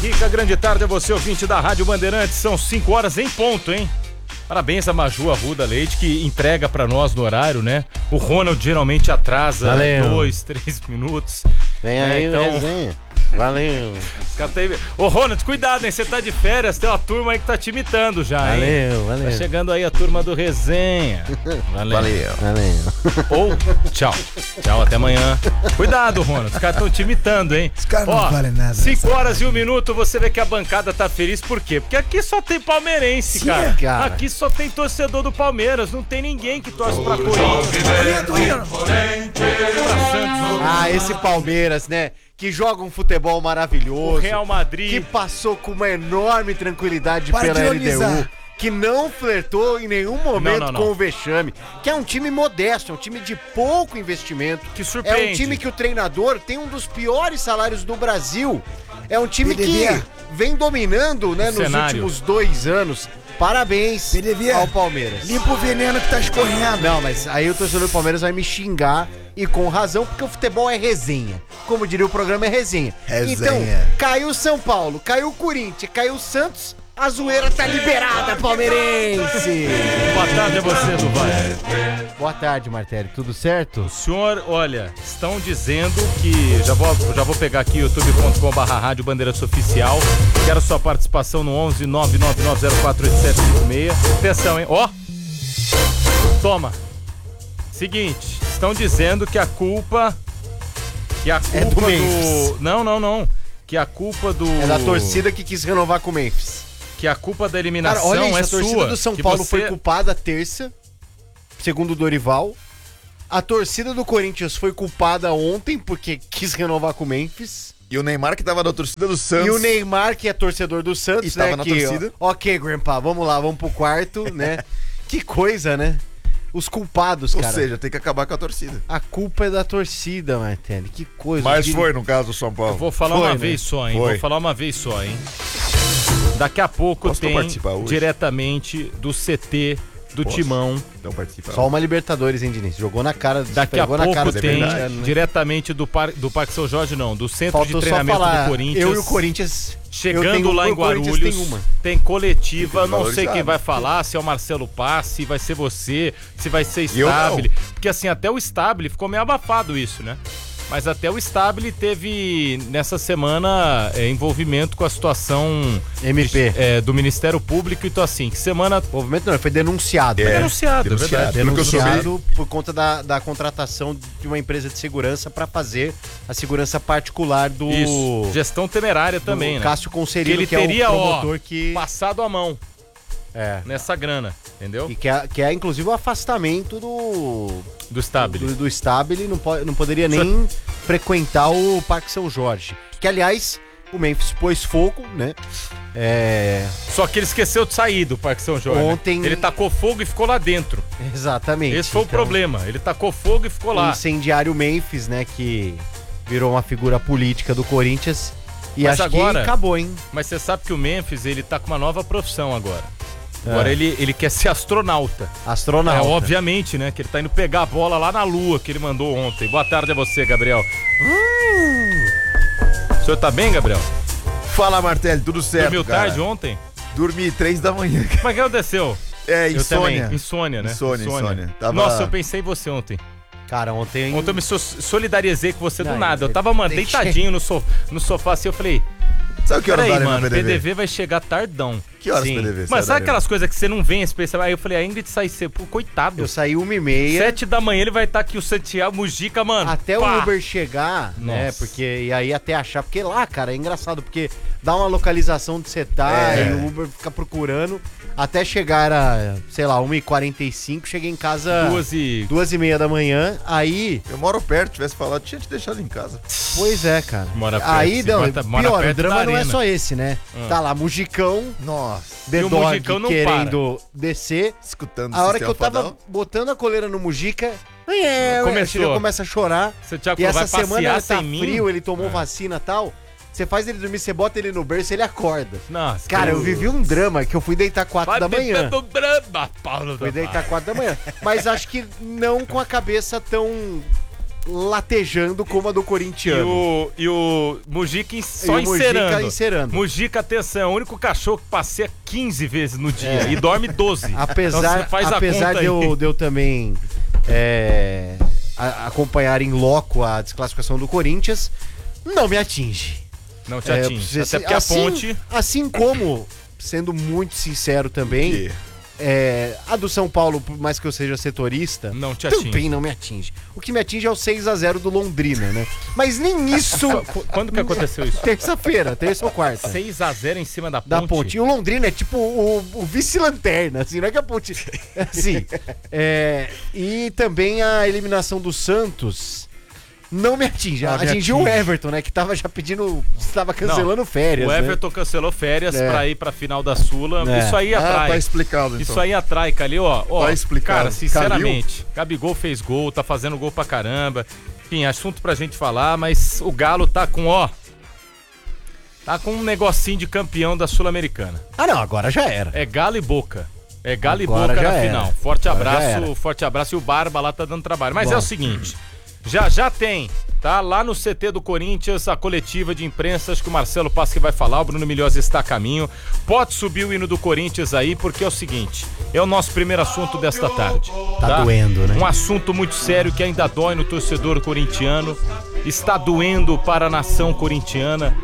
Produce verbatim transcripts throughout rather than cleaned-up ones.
Rica, grande tarde a você, ouvinte da Rádio Bandeirantes. São cinco horas em ponto, hein? Parabéns a Maju Arruda Leite, que entrega pra nós no horário, né? O Ronald geralmente atrasa Valeu. dois, três minutos. Vem aí, é, então... resenha. Valeu. Ô, Ronald, cuidado, hein? Você tá de férias, tem uma turma aí que tá te imitando já, valeu, hein? Valeu, valeu. Tá chegando aí a turma do Resenha. Valeu. Valeu. valeu. Ou, tchau. Tchau, até amanhã. Cuidado, Ronald, os caras estão te imitando, hein? Os caras não valem nada. cinco horas e um minuto, você vê que a bancada tá feliz, por quê? Porque aqui só tem palmeirense, Sim, cara. cara. Aqui só tem torcedor do Palmeiras, não tem ninguém que torce pra Corinthians. Ah, esse Palmeiras, né? Que joga um futebol maravilhoso. O Real Madrid. Que passou com uma enorme tranquilidade Para pela L D U. Que não flertou em nenhum momento não, não, não. com o vexame. Que é um time modesto, é um time de pouco investimento. Que surpreende. É um time que o treinador tem um dos piores salários do Brasil. É um time P D V. Que vem dominando, né, nos cenário. últimos dois anos. Parabéns P D V. Ao Palmeiras. Limpa o veneno que tá escorrendo. Não, mas aí o torcedor do Palmeiras vai me xingar. E com razão, porque o futebol é resenha. Como diria o programa, é resenha. resenha. Então, caiu São Paulo, caiu o Corinthians, caiu o Santos, a zoeira tá liberada, palmeirense! Boa tarde a você, Dubai. Boa tarde, Martelli. Tudo certo? O senhor, olha, estão dizendo que... Já vou, já vou pegar aqui youtube ponto com barra rádio Bandeirantes Oficial. Quero sua participação no onze nove nove nove zero quatro oito sete cinco seis. Atenção, hein? Ó! Toma! Seguinte, estão dizendo que a culpa... Que a culpa é do, do... Não, não, não. Que a culpa do... É da torcida que quis renovar com o Memphis. Que a culpa da eliminação Cara, olha isso, é sua. A torcida do São Paulo você... foi culpada terça, segundo o Dorival. A torcida do Corinthians foi culpada ontem porque quis renovar com o Memphis. E o Neymar que tava na torcida do Santos. E o Neymar que é torcedor do Santos, e né? Tava na que, torcida. Ó, ok, Grandpa, vamos lá, vamos pro quarto, né? Que coisa, né? Os culpados, Ou cara. Ou seja, tem que acabar com a torcida. A culpa é da torcida, Martelli. Que coisa. Mas que... foi no caso do São Paulo. Eu vou falar foi, uma né? vez só, hein? Foi. Vou falar uma vez só, hein? Daqui a pouco Posso tem diretamente do C T do Posso? Timão. Então participa. Só uma Libertadores, hein, Diniz? Jogou na cara. Daqui a pouco na cara tem verdade, né? diretamente do, par, do Parque São Jorge, não, do Centro Faltou de Treinamento só falar, do Corinthians. Eu e o Corinthians... Chegando lá em Guarulhos, tem, uma. tem coletiva, tem não sei quem vai falar, se é o Marcelo Paz, se vai ser você, se vai ser Stabile. Porque assim, até o Stabile ficou meio abafado isso, né? Mas até o Stabile teve, nessa semana, é, envolvimento com a situação M P de, é, do Ministério Público. Então assim, que semana... Envolvimento não, foi denunciado. É, né? denunciado, denunciado, é verdade. Denunciado por conta da, da contratação de uma empresa de segurança para fazer a segurança particular do... Isso, gestão temerária também, né? Cássio Concerino, que ele que teria, é o promotor ó, que... passado a mão. É. Nessa grana, entendeu? E que é, que é inclusive o afastamento do... Do Stabile. Do, do Stabile, não, pode, não poderia nem Só... frequentar o Parque São Jorge. Que, aliás, o Memphis pôs fogo, né? É... Só que ele esqueceu de sair do Parque São Jorge. Ontem... Ele tacou fogo e ficou lá dentro. Exatamente. Esse foi então, o problema. Ele tacou fogo e ficou lá. O incendiário Memphis, né? Que virou uma figura política do Corinthians. E mas acho agora, que acabou, hein? Mas você sabe que o Memphis, ele tá com uma nova profissão agora. Agora é. ele, ele quer ser astronauta. Astronauta. É, obviamente, né? Que ele tá indo pegar a bola lá na Lua que ele mandou ontem. Boa tarde a você, Gabriel. Hum. O senhor tá bem, Gabriel? Fala, Martelli, tudo certo, Dormiu cara. tarde ontem? Dormi três da manhã. Mas o que aconteceu? É, insônia. Insônia, né? Insônia, insônia. insônia. Tava... Nossa, eu pensei em você ontem. Cara, ontem... Ontem eu me so solidarizei com você Não, do nada. Eu tava, mano, deitadinho no, so no sofá assim, eu falei... Sabe que hora aí, vale mano, P D V? P D V vai chegar tardão. Que horas Sim. P D V? Mas sabe aquelas coisas que você não vem especial? Aí eu falei, a Ingrid sai cedo. Pô, coitado. Eu saí uma e meia. Sete da manhã ele vai estar tá aqui, o Santiago, Mujica, mano. Até pá. o Uber chegar, Nossa. né? Porque, e aí até achar. Porque lá, cara, é engraçado, porque dá uma localização de você tá é. e o Uber fica procurando. Até chegar a, sei lá, uma e quarenta e cinco, cheguei em casa duas e... duas e meia da manhã, aí... Eu moro perto, tivesse falado, tinha te deixado em casa. Pois é, cara. Mora perto, aí, não, mora, pior, mora perto o drama não arena. é só esse, né? Hum. Tá lá, Mugicão, nossa, The Dog Mugicão não querendo para. descer. Escutando a hora que eu tava fadal. botando a coleira no Mujica, é, começou. ele começa a chorar. Santiago e essa vai semana ele tá mim? frio, ele tomou é. vacina e tal. Você faz ele dormir, você bota ele no berço e ele acorda. Nossa, cara, eu vivi um drama que eu fui deitar quatro da manhã. Do drama, Paulo fui deitar quatro da manhã. Mas acho que não com a cabeça tão latejando como a do E corintiano. o, e o Mujica só E o Mujica encerando. encerando. Mujica, atenção, o único cachorro que passeia quinze vezes no dia e dorme doze. Apesar, Então você faz a apesar conta de, eu, aí. de eu também é, a- acompanhar em loco a desclassificação do Corinthians, não me atinge. Não te É, atinge. assim, Até porque assim- a ponte... Assim como, sendo muito sincero também, Que- é, a do São Paulo, por mais que eu seja setorista, Não te atinge. também não me atinge. O que me atinge é o seis a zero do Londrina, né? Mas nem isso... Quando que aconteceu isso? Terça-feira, terça ou quarta. seis a zero em cima da ponte. Da ponte. E o Londrina é tipo o, o vice-lanterna, assim, não é que a ponte. Assim. É, e também a eliminação do Santos não me atinge. Não me Atingiu o atinge. Everton, né? Que tava já pedindo. Estava cancelando férias. O né? Everton cancelou férias É. pra ir pra final da Sula. É. Isso aí Ah, atrai. tá explicado, então. Isso aí atrai, Calil, ó. ó Tá explicado. Cara, sinceramente, Gabigol fez gol, tá fazendo gol pra caramba. Enfim, assunto pra gente falar, mas o Galo tá com, ó. Tá com um negocinho de campeão da Sul-Americana. Ah, não, agora já era. É Galo e Boca. É Galo Agora e Boca já na era. final. Forte Agora já abraço, era. forte abraço. E o Barba lá tá dando trabalho. Mas Bom. é o seguinte, já já tem, tá? Lá no C T do Corinthians, a coletiva de imprensa, acho que o Marcelo Paz que vai falar, o Bruno Milhosa está a caminho. Pode subir o hino do Corinthians aí, porque é o seguinte, é o nosso primeiro assunto desta tarde. Tá doendo, né? Um assunto muito sério que ainda dói no torcedor corintiano, está doendo para a nação corintiana,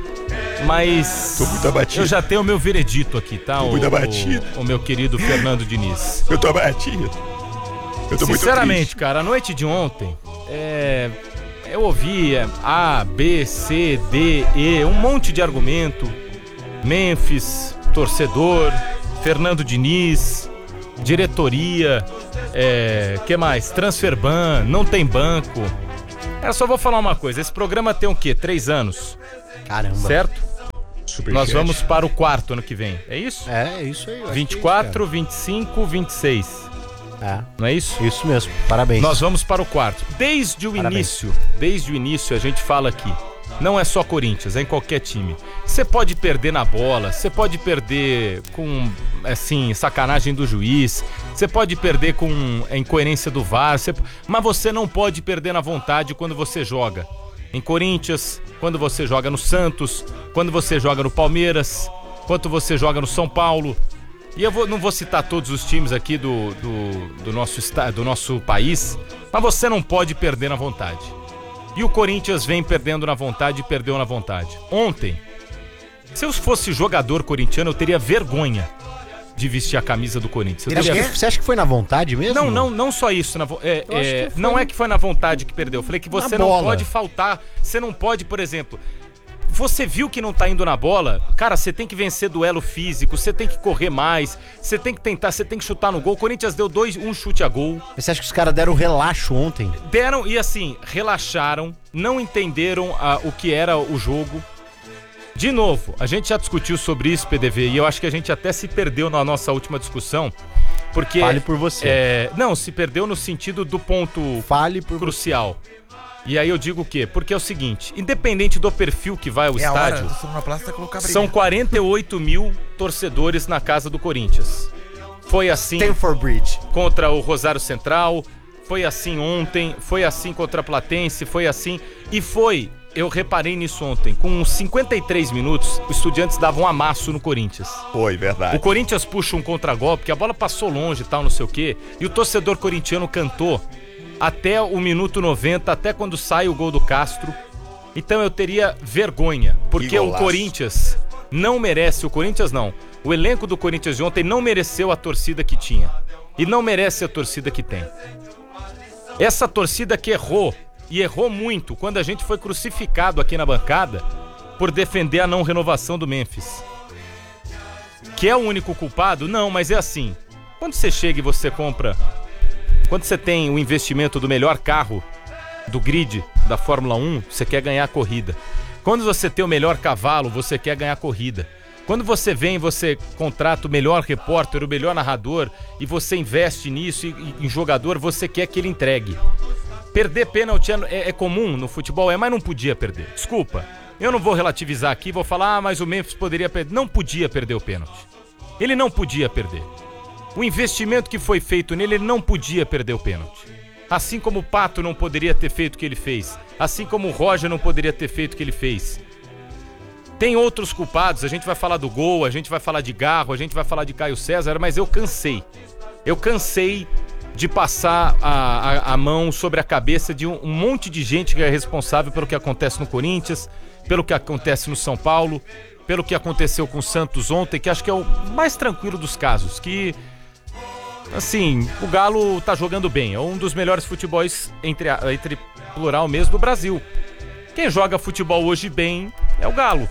mas Tô muito abatido. eu já tenho o meu veredito aqui, tá? Tô o, muito abatido. o, o meu querido Fernando Diniz. Eu tô abatido. Eu tô muito Sinceramente, triste. cara, a noite de ontem, é, eu ouvi é, A, B, C, D, E, um monte de argumento. Memphis, torcedor, Fernando Diniz, diretoria, é, que mais? Transferban, não tem banco. Eu só vou falar uma coisa, esse programa tem o quê? Três anos, Caramba. certo? Superchat. Nós vamos para o quarto ano que vem, é isso? É, é isso aí. eu acho vinte e que é quatro, vinte e cinco, vinte e seis, isso, cara. não é isso? É, isso mesmo. Parabéns. Nós vamos para o quarto. Desde o Parabéns. início, desde o início a gente fala aqui, não é só Corinthians, é em qualquer time. Você pode perder na bola, você pode perder com, assim, sacanagem do juiz, você pode perder com a incoerência do V A R, você- mas você não pode perder na vontade quando você joga. Em Corinthians, quando você joga no Santos, quando você joga no Palmeiras, quando você joga no São Paulo. E eu vou- não vou citar todos os times aqui do, do, do nosso, esta- do nosso país, mas você não pode perder na vontade. E o Corinthians vem perdendo na vontade e perdeu na vontade. Ontem, se eu fosse jogador corintiano, eu teria vergonha de vestir a camisa do Corinthians. Eu Acho teria- que- Você acha que foi na vontade mesmo? Não, não, não só isso. Na vo- é, Eu acho é, que foi não é que foi na vontade que perdeu. Eu falei que você Na não bola. pode faltar. Você não pode, por exemplo. Você viu que não tá indo na bola? Cara, você tem que vencer duelo físico, você tem que correr mais, você tem que tentar, você tem que chutar no gol. O Corinthians deu dois, um chute a gol. Mas você acha que os caras deram relaxo ontem? Deram e assim, relaxaram, não entenderam ah, o que era o jogo. De novo, a gente já discutiu sobre isso, P D V, e eu acho que a gente até se perdeu na nossa última discussão, porque... Fale por você. É, não, se perdeu no sentido do ponto Fale por você. crucial. E aí eu digo o quê? Porque é o seguinte, independente do perfil que vai ao É a hora estádio, do sonoplasta colocar a são quarenta e oito mil torcedores na casa do Corinthians. Foi assim Stanford Bridge. contra o Rosário Central, foi assim ontem, foi assim contra a Platense, foi assim. E foi, eu reparei nisso ontem, com uns cinquenta e três minutos, os Estudiantes davam um amasso no Corinthians. Foi, O verdade. Corinthians puxa um contragolpe, porque a bola passou longe e tal, não sei o quê, e o torcedor corintiano cantou até o minuto noventa, até quando sai o gol do Castro. Então eu teria vergonha, porque Que o golaço. Corinthians não merece, o Corinthians não, o elenco do Corinthians de ontem não mereceu a torcida que tinha. E não merece a torcida que tem. Essa torcida que errou, e errou muito, quando a gente foi crucificado aqui na bancada por defender a não renovação do Memphis. Que é o único culpado? Não, mas é assim. Quando você chega e você compra... Quando você tem o investimento do melhor carro do grid da Fórmula um, você quer ganhar a corrida. Quando você tem o melhor cavalo, você quer ganhar a corrida. Quando você vem, você contrata o melhor repórter, o melhor narrador, e você investe nisso e, e em jogador, você quer que ele entregue. Perder pênalti é, é comum no futebol, é, mas não podia perder. Desculpa, eu não vou relativizar aqui, vou falar, ah, mas o Memphis poderia perder. Não podia perder o pênalti. Ele não podia perder. O investimento que foi feito nele, ele não podia perder o pênalti. Assim como o Pato não poderia ter feito o que ele fez. Assim como o Roger não poderia ter feito o que ele fez. Tem outros culpados, a gente vai falar do gol, a gente vai falar de Garro, a gente vai falar de Caio César, mas eu cansei. Eu cansei de passar a, a, a mão sobre a cabeça de um, um monte de gente que é responsável pelo que acontece no Corinthians, pelo que acontece no São Paulo, pelo que aconteceu com o Santos ontem, que acho que é o mais tranquilo dos casos, que, assim, o Galo tá jogando bem, é um dos melhores futebols, entre, entre plural mesmo, do Brasil. Quem joga futebol hoje bem é o Galo.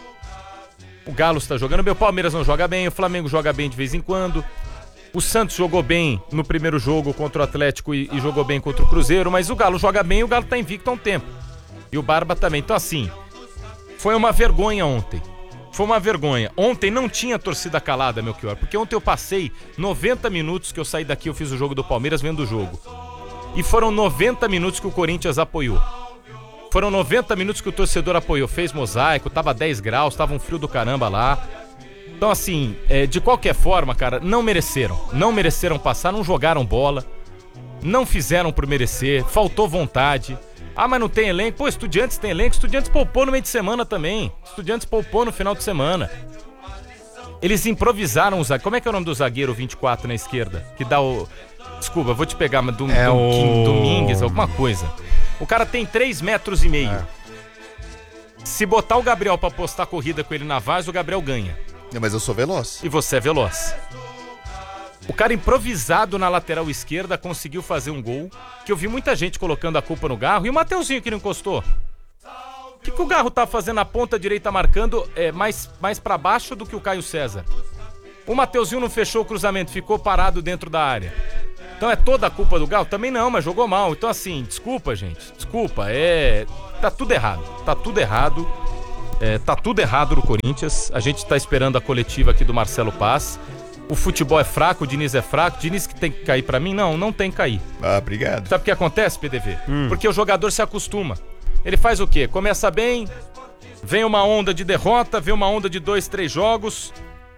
O Galo está jogando bem, o Palmeiras não joga bem, o Flamengo joga bem de vez em quando. O Santos jogou bem no primeiro jogo contra o Atlético e, e jogou bem contra o Cruzeiro, mas o Galo joga bem e o Galo tá invicto há um tempo. E o Barba também. Então, assim, foi uma vergonha ontem. Foi uma vergonha. Ontem não tinha torcida calada, meu Melchior, porque ontem eu passei noventa minutos que eu saí daqui, eu fiz o jogo do Palmeiras vendo o jogo. E foram noventa minutos que o Corinthians apoiou. Foram noventa minutos que o torcedor apoiou, fez mosaico, tava dez graus, tava um frio do caramba lá. Então, assim, é, de qualquer forma, cara, não mereceram. Não mereceram passar, não jogaram bola, não fizeram por merecer, faltou vontade. Ah, mas não tem elenco? Pô, Estudiantes tem elenco, Estudiantes poupou no meio de semana também. Estudiantes poupou no final de semana. Eles improvisaram o zagueiro. Como é que é o nome do zagueiro vinte e quatro na esquerda? Que dá o... Desculpa, vou te pegar, mas do, é do o... Kim Domingues, alguma coisa. O cara tem três metros e meio. É. Se botar o Gabriel pra postar corrida com ele na Vaz, o Gabriel ganha. Não, mas eu sou veloz. E você é veloz. O cara improvisado na lateral esquerda conseguiu fazer um gol, que eu vi muita gente colocando a culpa no Garro, e o Mateuzinho que não encostou. O que, que o Garro tá fazendo na ponta direita marcando é, mais, mais pra baixo do que o Caio César? O Mateuzinho não fechou o cruzamento, ficou parado dentro da área. Então é toda a culpa do Galo? Também não, mas jogou mal. Então, assim, desculpa, gente. Desculpa, é... Tá tudo errado. Tá tudo errado. É, tá tudo errado no Corinthians. A gente tá esperando a coletiva aqui do Marcelo Paz. O futebol é fraco, o Diniz é fraco. O Diniz que tem que cair pra mim? Não, não tem que cair. Ah, obrigado. Sabe o que acontece, P D V? Hum. Porque o jogador se acostuma. Ele faz o quê? Começa bem, vem uma onda de derrota, vem uma onda de dois, três jogos...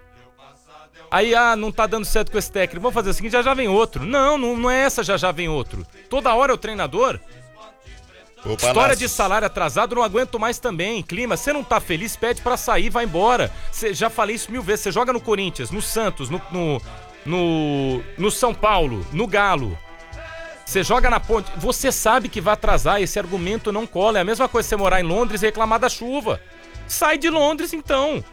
Aí, ah, não tá dando certo com esse técnico. Vamos fazer o seguinte, já já vem outro. Não, não, não é essa já já vem outro. Toda hora é o treinador. Opa, história nossa. De salário atrasado, não aguento mais também. Clima, você não tá feliz, pede pra sair, vai embora. Cê, já falei isso mil vezes. Você joga no Corinthians, no Santos, no, no, no, no São Paulo, no Galo. Você joga na Ponte. Você sabe que vai atrasar, esse argumento não cola. É a mesma coisa você morar em Londres e reclamar da chuva. Sai de Londres, então.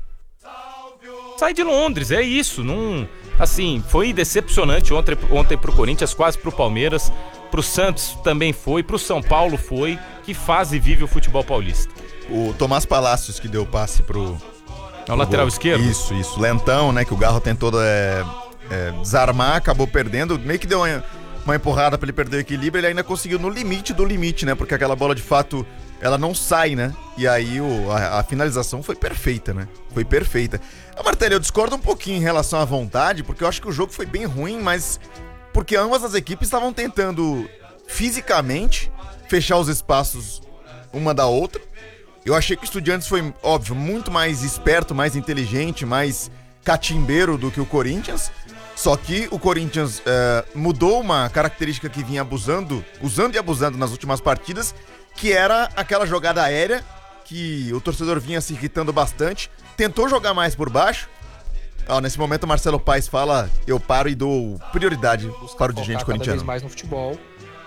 Sai de Londres, é isso. Não, assim, foi decepcionante ontem, ontem pro Corinthians, quase pro Palmeiras. Pro Santos também foi, pro São Paulo foi. Que fase vive o futebol paulista? O Tomás Palacios que deu o passe pro... É o lateral esquerdo? Isso, isso. Lentão, né? Que o Garro tentou é, é, desarmar, acabou perdendo. Meio que deu uma, uma empurrada pra ele perder o equilíbrio. Ele ainda conseguiu no limite do limite, né? Porque aquela bola de fato... ela não sai, né? E aí o, a, a finalização foi perfeita, né? Foi perfeita. A Martelli, eu discordo um pouquinho em relação à vontade, porque eu acho que o jogo foi bem ruim, mas porque ambas as equipes estavam tentando fisicamente fechar os espaços uma da outra. Eu achei que o Estudiantes foi, óbvio, muito mais esperto, mais inteligente, mais catimbeiro do que o Corinthians. Só que o Corinthians é, mudou uma característica que vinha abusando, usando e abusando nas últimas partidas, que era aquela jogada aérea, que o torcedor vinha se irritando bastante, tentou jogar mais por baixo. Ah, nesse momento o Marcelo Paes fala, eu paro e dou prioridade para o dirigente corintiano. Cada vez mais no futebol.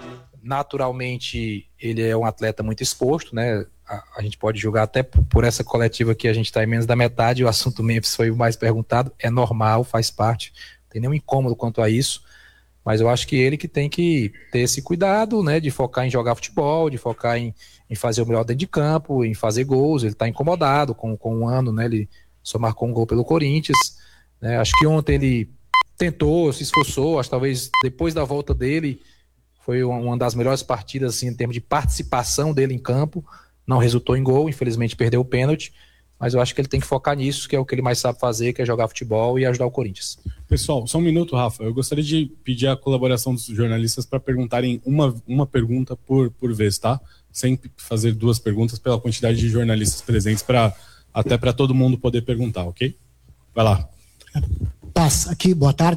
Naturalmente, ele é um atleta muito exposto, né? A, a gente pode julgar até por, por essa coletiva que a gente está em menos da metade, o assunto Memphis foi o mais perguntado, é normal, faz parte, não tem nenhum incômodo quanto a isso. Mas eu acho que ele que tem que ter esse cuidado, né, de focar em jogar futebol, de focar em, em fazer o melhor dentro de campo, em fazer gols. Ele está incomodado com, com um ano, né, ele só marcou um gol pelo Corinthians, né, acho que ontem ele tentou, se esforçou, acho que talvez depois da volta dele foi uma das melhores partidas assim, em termos de participação dele em campo, não resultou em gol, infelizmente perdeu o pênalti, mas eu acho que ele tem que focar nisso, que é o que ele mais sabe fazer, que é jogar futebol e ajudar o Corinthians. Pessoal, só um minuto, Rafa. Eu gostaria de pedir a colaboração dos jornalistas para perguntarem uma, uma pergunta por, por vez, tá? Sem fazer duas perguntas pela quantidade de jornalistas presentes, pra, até para todo mundo poder perguntar, ok? Vai lá. Paz, aqui, boa tarde.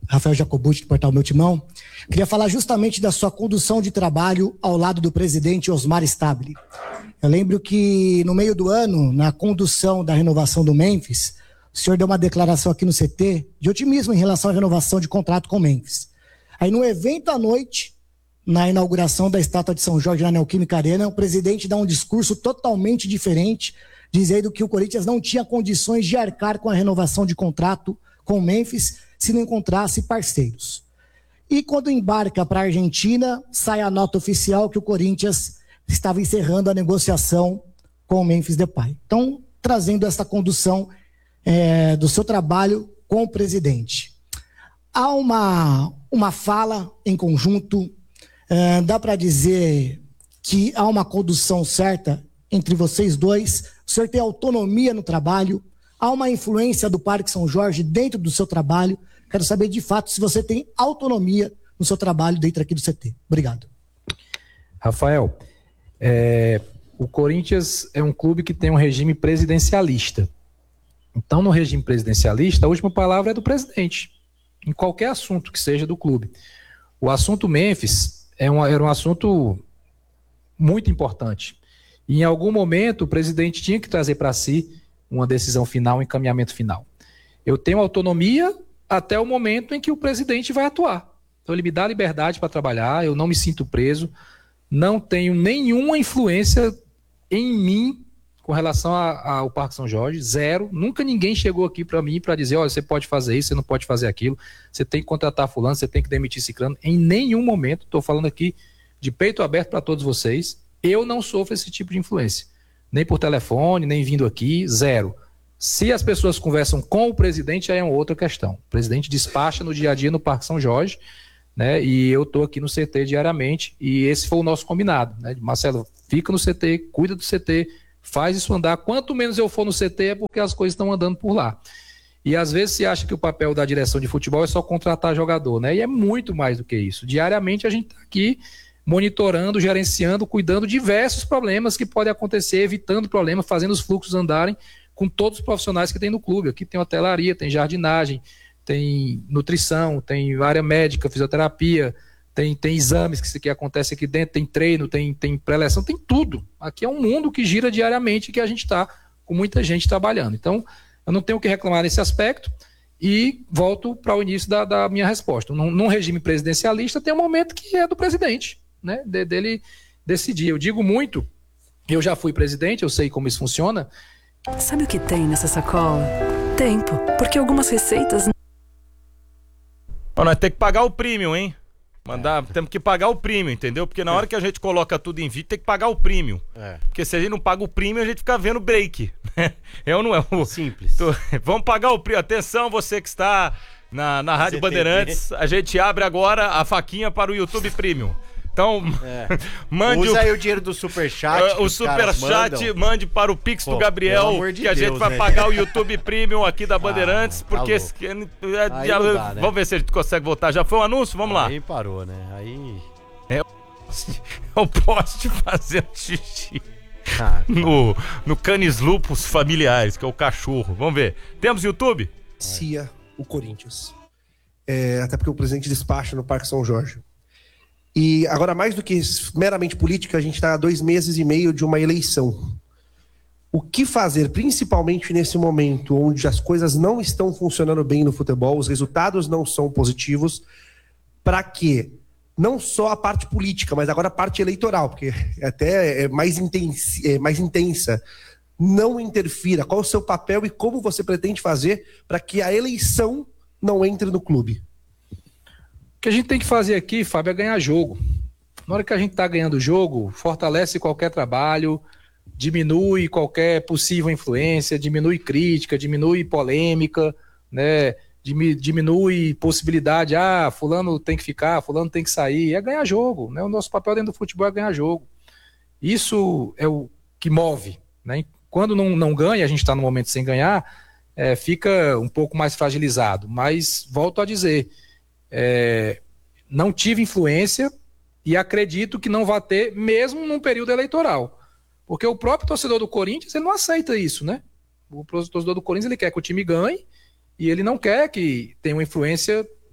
Rafael Jacobucci, do portal Meu Timão. Queria falar justamente da sua condução de trabalho ao lado do presidente Osmar Stabile. Eu lembro que no meio do ano, na condução da renovação do Memphis, o senhor deu uma declaração aqui no C T de otimismo em relação à renovação de contrato com o Memphis. Aí no evento à noite, na inauguração da estátua de São Jorge na Neoquímica Arena, o presidente dá um discurso totalmente diferente, dizendo que o Corinthians não tinha condições de arcar com a renovação de contrato com o Memphis se não encontrasse parceiros. E quando embarca para a Argentina, sai a nota oficial que o Corinthians estava encerrando a negociação com o Memphis Depay. Então, trazendo essa condução é, do seu trabalho com o presidente. Há uma, uma fala em conjunto, é, dá para dizer que há uma condução certa entre vocês dois, o senhor tem autonomia no trabalho, há uma influência do Parque São Jorge dentro do seu trabalho. Quero saber de fato se você tem autonomia no seu trabalho dentro aqui do C T. Obrigado. Rafael, é, o Corinthians é um clube que tem um regime presidencialista. Então, no regime presidencialista, a última palavra é do presidente, em qualquer assunto que seja do clube. O assunto Memphis é um, era um assunto muito importante. E em algum momento, o presidente tinha que trazer para si uma decisão final, um encaminhamento final. Eu tenho autonomia até o momento em que o presidente vai atuar. Então, ele me dá liberdade para trabalhar, eu não me sinto preso, não tenho nenhuma influência em mim com relação a, ao Parque São Jorge, zero. Nunca ninguém chegou aqui para mim para dizer, olha, você pode fazer isso, você não pode fazer aquilo, você tem que contratar fulano, você tem que demitir ciclano. Em nenhum momento, estou falando aqui de peito aberto para todos vocês, eu não sofro esse tipo de influência. Nem por telefone, nem vindo aqui, zero. Se as pessoas conversam com o presidente, aí é uma outra questão. O presidente despacha no dia a dia no Parque São Jorge, né? E eu estou aqui no C T diariamente, e esse foi o nosso combinado, né? Marcelo, fica no C T, cuida do C T, faz isso andar. Quanto menos eu for no C T é porque as coisas estão andando por lá. E às vezes se acha que o papel da direção de futebol é só contratar jogador, né? E é muito mais do que isso. Diariamente a gente está aqui monitorando, gerenciando, cuidando de diversos problemas que podem acontecer, evitando problemas, fazendo os fluxos andarem com todos os profissionais que tem no clube. Aqui tem hotelaria, tem jardinagem, tem nutrição, tem área médica, fisioterapia, tem, tem exames que, que acontecem aqui dentro, tem treino, tem, tem pré-eleção, tem tudo. Aqui é um mundo que gira diariamente e que a gente está com muita gente trabalhando. Então, eu não tenho o que reclamar nesse aspecto e volto para o início da, da minha resposta. Num, num regime presidencialista tem um momento que é do presidente, né, de, dele decidir. Eu digo muito, eu já fui presidente, eu sei como isso funciona. Sabe o que tem nessa sacola? Tempo, porque algumas receitas... Ó, nós temos que pagar o premium, hein? Mandar, é. Temos que pagar o premium, entendeu? Porque na hora que a gente coloca tudo em vídeo, tem que pagar o premium. É. Porque se a gente não paga o premium, a gente fica vendo break. É ou não é? Simples. Tô... Vamos pagar o premium. Atenção, você que está na, na Rádio Bandeirantes, a gente abre agora a faquinha para o YouTube Premium. Então, é. mande Usa o... aí o dinheiro do Superchat. Uh, o Superchat, mande para o Pix Pô, do Gabriel, de que a Deus, gente vai né? pagar o YouTube Premium aqui da Bandeirantes, ah, porque... Tá é, dá, né? Vamos ver se a gente consegue voltar. Já foi um anúncio? Vamos aí lá. Aí parou, né? Aí... É o poste fazendo xixi ah, no, no Canis Lupus familiares, que é o cachorro. Vamos ver. Temos YouTube? Cia o Corinthians. É, até porque o presidente despacha no Parque São Jorge. E agora, mais do que meramente política, a gente está há dois meses e meio de uma eleição. O que fazer, principalmente nesse momento onde as coisas não estão funcionando bem no futebol, os resultados não são positivos, para que não só a parte política, mas agora a parte eleitoral, porque até é mais intensa, é mais intensa, não interfira? Qual o seu papel e como você pretende fazer para que a eleição não entre no clube? O que a gente tem que fazer aqui, Fábio, é ganhar jogo. Na hora que a gente está ganhando o jogo, fortalece qualquer trabalho, diminui qualquer possível influência, diminui crítica, diminui polêmica, né? Diminui possibilidade, ah, fulano tem que ficar, fulano tem que sair. É ganhar jogo, né? O nosso papel dentro do futebol é ganhar jogo. Isso é o que move, né? Quando não, não ganha, a gente está no momento sem ganhar, é, fica um pouco mais fragilizado. Mas, volto a dizer... É, não tive influência e acredito que não vai ter mesmo num período eleitoral, porque o próprio torcedor do Corinthians ele não aceita isso, né? O torcedor do Corinthians ele quer que o time ganhe e ele não quer que tenha uma influência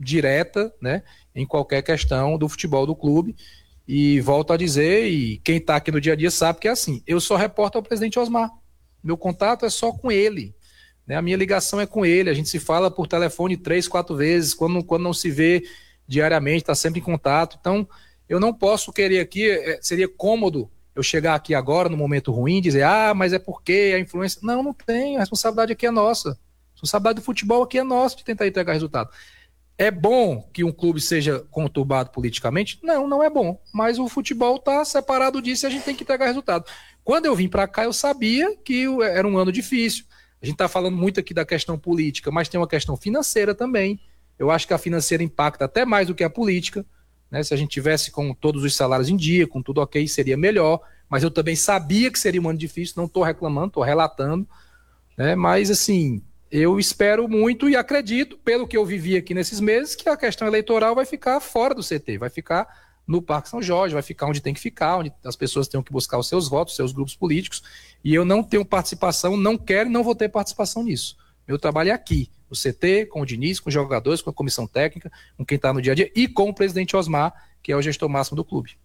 direta, né, em qualquer questão do futebol do clube. E volto a dizer, e quem está aqui no dia a dia sabe que é assim, eu só reporto ao presidente Osmar, meu contato é só com ele, né, a minha ligação é com ele, a gente se fala por telefone três, quatro vezes, quando, quando não se vê diariamente, está sempre em contato. Então eu não posso querer aqui, seria cômodo eu chegar aqui agora no momento ruim e dizer, ah, mas é porque a influência... Não, não tem, a responsabilidade aqui é nossa, a responsabilidade do futebol aqui é nossa de tentar entregar resultado. É bom que um clube seja conturbado politicamente? Não, não é bom. Mas o futebol está separado disso e a gente tem que entregar resultado. Quando eu vim para cá, eu sabia que era um ano difícil. A gente está falando muito aqui da questão política, mas tem uma questão financeira também. Eu acho que a financeira impacta até mais do que a política, né? Se a gente tivesse com todos os salários em dia, com tudo ok, seria melhor. Mas eu também sabia que seria um ano difícil, não estou reclamando, estou relatando, né? Mas assim... Eu espero muito e acredito, pelo que eu vivi aqui nesses meses, que a questão eleitoral vai ficar fora do C T, vai ficar no Parque São Jorge, vai ficar onde tem que ficar, onde as pessoas tenham que buscar os seus votos, os seus grupos políticos, e eu não tenho participação, não quero e não vou ter participação nisso. Meu trabalho é aqui, no C T, com o Diniz, com os jogadores, com a comissão técnica, com quem está no dia a dia, e com o presidente Osmar, que é o gestor máximo do clube.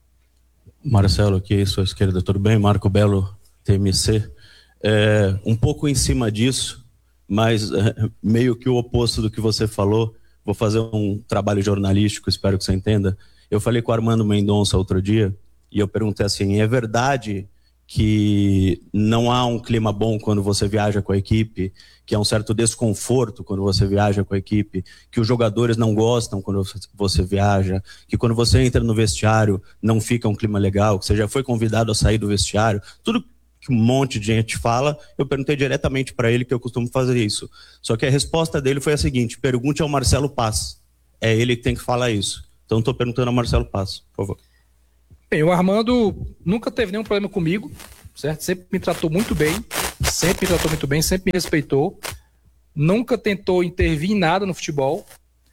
Marcelo, aqui, sua esquerda, tudo bem? Marco Belo, T M C. É, um pouco em cima disso, mas é, meio que o oposto do que você falou, vou fazer um trabalho jornalístico, espero que você entenda. Eu falei com o Armando Mendonça outro dia, e eu perguntei assim, é verdade que não há um clima bom quando você viaja com a equipe, que há um certo desconforto quando você viaja com a equipe, que os jogadores não gostam quando você viaja, que quando você entra no vestiário não fica um clima legal, que você já foi convidado a sair do vestiário, tudo que um monte de gente fala, eu perguntei diretamente para ele, que eu costumo fazer isso. Só que a resposta dele foi a seguinte, pergunte ao Marcelo Paz. É ele que tem que falar isso. Então estou perguntando ao Marcelo Paz, por favor. Bem, o Armando nunca teve nenhum problema comigo, certo? Sempre me tratou muito bem, sempre me tratou muito bem, sempre me respeitou. Nunca tentou intervir em nada no futebol.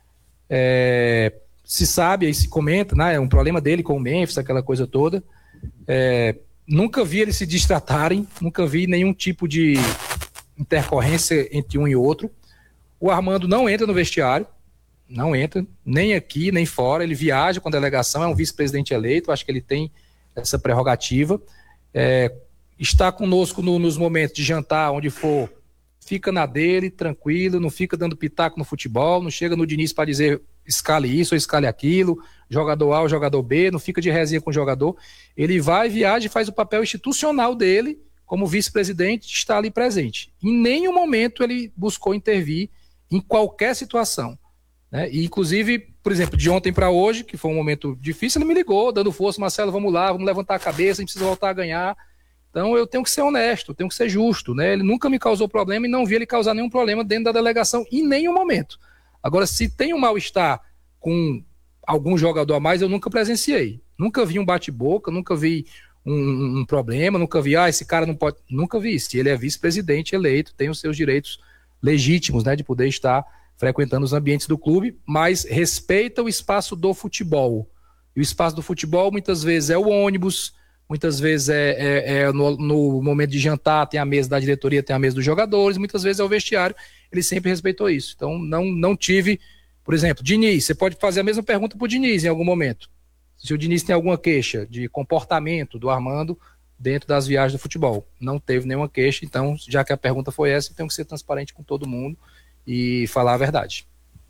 É, se sabe, aí se comenta, né? É um problema dele com o Memphis, aquela coisa toda. É, Nunca vi eles se distratarem, nunca vi nenhum tipo de intercorrência entre um e outro. O Armando não entra no vestiário, não entra, nem aqui, nem fora. Ele viaja com a delegação, é um vice-presidente eleito, acho que ele tem essa prerrogativa. É, está conosco no, nos momentos de jantar, onde for, fica na dele, tranquilo, não fica dando pitaco no futebol, não chega no Diniz para dizer escale isso ou escale aquilo, jogador A ou jogador B, não fica de resenha com o jogador. Ele vai, viaja e faz o papel institucional dele, como vice-presidente, está ali presente. Em nenhum momento ele buscou intervir em qualquer situação, né? E, inclusive, por exemplo, de ontem para hoje, que foi um momento difícil, ele me ligou, dando força, Marcelo, vamos lá, vamos levantar a cabeça, a gente precisa voltar a ganhar. Então eu tenho que ser honesto, tenho que ser justo, né? Ele nunca me causou problema e não vi ele causar nenhum problema dentro da delegação em nenhum momento. Agora, se tem um mal-estar com algum jogador a mais, eu nunca presenciei. Nunca vi um bate-boca, nunca vi um, um problema, nunca vi, ah, esse cara não pode... Nunca vi isso. Ele é vice-presidente eleito, tem os seus direitos legítimos, né, de poder estar frequentando os ambientes do clube, mas respeita o espaço do futebol. E o espaço do futebol, muitas vezes, é o ônibus, muitas vezes é, é, é no, no momento de jantar, tem a mesa da diretoria, tem a mesa dos jogadores, muitas vezes é o vestiário. Ele sempre respeitou isso. Então, não, não tive... Por exemplo, Diniz, você pode fazer a mesma pergunta para o Diniz em algum momento. Se o Diniz tem alguma queixa de comportamento do Armando dentro das viagens do futebol. Não teve nenhuma queixa, então, já que a pergunta foi essa, eu tenho que ser transparente com todo mundo e falar a verdade.